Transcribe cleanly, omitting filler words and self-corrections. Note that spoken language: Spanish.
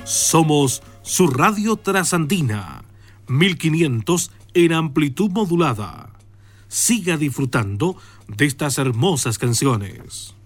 Somos su radio trasandina, 1500 en amplitud modulada. Siga disfrutando de estas hermosas canciones.